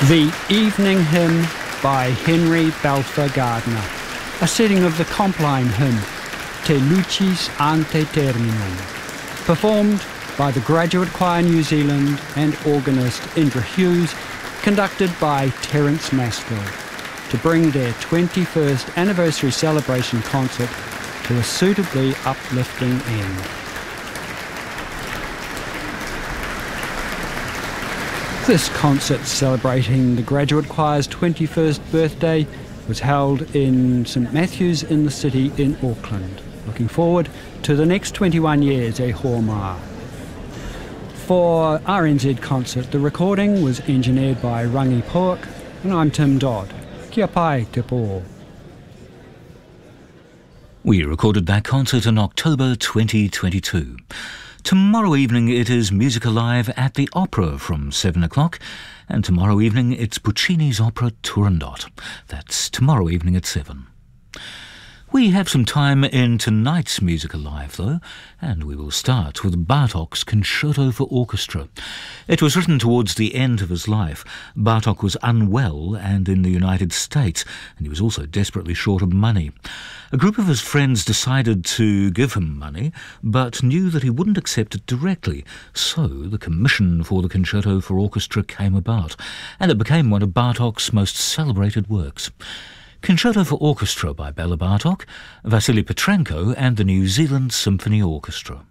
The Evening Hymn by Henry Balfour Gardner, a setting of the Compline hymn, Te Lucis ante terminum, performed by the Graduate Choir New Zealand and organist Indra Hughes, conducted by Terence Maskell, to bring their 21st anniversary celebration concert to a suitably uplifting end. This concert celebrating the Graduate Choir's 21st birthday was held in St Matthew's in the city in Auckland. Looking forward to the next 21 years e Hormar. For RNZ Concert, the recording was engineered by Rangi Poak, and I'm Tim Dodd. Kia pai te pō. We recorded that concert in October 2022. Tomorrow evening it is Music Alive at the Opera from 7 o'clock, and tomorrow evening it's Puccini's opera Turandot. That's tomorrow evening at 7. We have some time in tonight's Music Alive, though, and we will start with Bartók's Concerto for Orchestra. It was written towards the end of his life. Bartók was unwell and in the United States, and he was also desperately short of money. A group of his friends decided to give him money, but knew that he wouldn't accept it directly, so the commission for the Concerto for Orchestra came about, and it became one of Bartók's most celebrated works. Concerto for Orchestra by Bela Bartók, Vasily Petrenko and the New Zealand Symphony Orchestra.